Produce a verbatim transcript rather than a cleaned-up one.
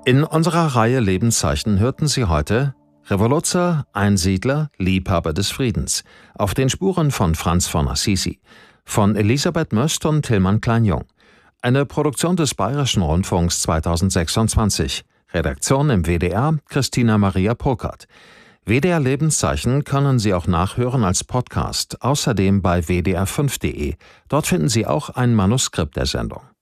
In unserer Reihe Lebenszeichen hörten Sie heute Revoluzzer, Einsiedler, Liebhaber des Friedens, auf den Spuren von Franz von Assisi, von Elisabeth Möst und Tilman Klein-Jung. Eine Produktion des Bayerischen Rundfunks zweitausendsechsundzwanzig. Redaktion im W D R Christina Maria Purkert. W D R Lebenszeichen können Sie auch nachhören als Podcast, außerdem bei w d r fünf punkt de. Dort finden Sie auch ein Manuskript der Sendung.